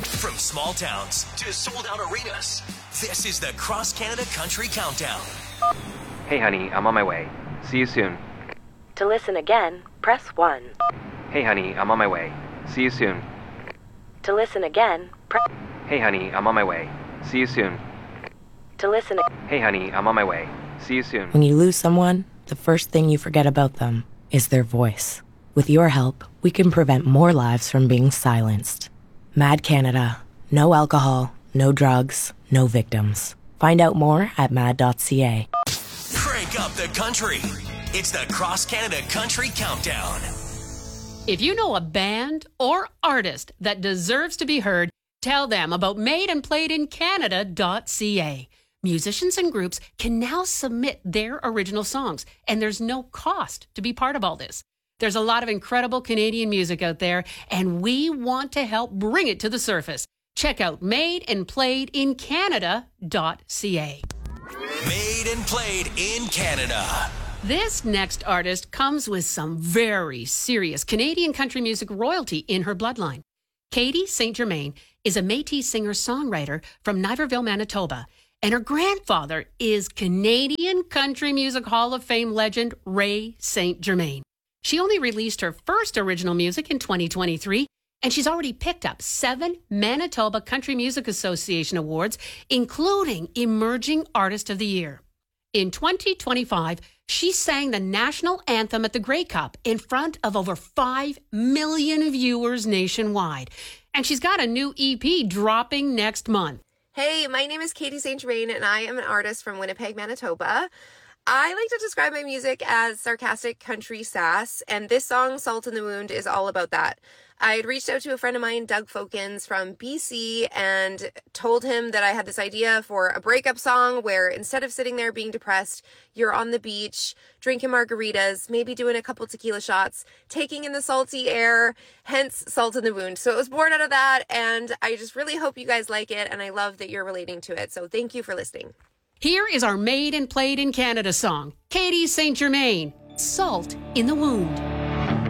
From small towns to sold-out arenas, this is the Cross Canada Country Countdown. Hey honey, I'm on my way. See you soon. To listen again, press 1. Hey honey, I'm on my way. See you soon. To listen again, Hey honey, I'm on my way. See you soon. to listen. Hey honey, I'm on my way. See you soon. When you lose someone, the first thing you forget about them is their voice. With your help, we can prevent more lives from being silenced. Mad Canada. No alcohol, no drugs, no victims. Find out more at mad.ca. Crank up the country. It's the Cross Canada Country Countdown. If you know a band or artist that deserves to be heard, tell them about madeandplayedincanada.ca. Musicians and groups can now submit their original songs, and there's no cost to be part of all this. There's a lot of incredible Canadian music out there, and we want to help bring it to the surface. Check out madeandplayedincanada.ca. Made and played in Canada. This next artist comes with some very serious Canadian country music royalty in her bloodline. Katie St. Germain is a Métis singer-songwriter from Niverville, Manitoba, and her grandfather is Canadian Country Music Hall of Fame legend Ray St. Germain. She only released her first original music in 2023, and she's already picked up 7 Manitoba Country Music Association awards, including Emerging Artist of the Year. In 2025, she sang the national anthem at the Grey Cup in front of over 5 million viewers nationwide. And she's got a new EP dropping next month. Hey, my name is Katie St. Germain, and I am an artist from Winnipeg, Manitoba. I like to describe my music as sarcastic country sass, and this song, Salt in the Wound, is all about that. I had reached out to a friend of mine, Doug Folkens from BC, and told him that I had this idea for a breakup song where instead of sitting there being depressed, you're on the beach, drinking margaritas, maybe doing a couple tequila shots, taking in the salty air, hence Salt in the Wound. So it was born out of that, and I just really hope you guys like it, and I love that you're relating to it. So thank you for listening. Here is our Made and Played in Canada song, Katie St. Germain, Salt in the Wound.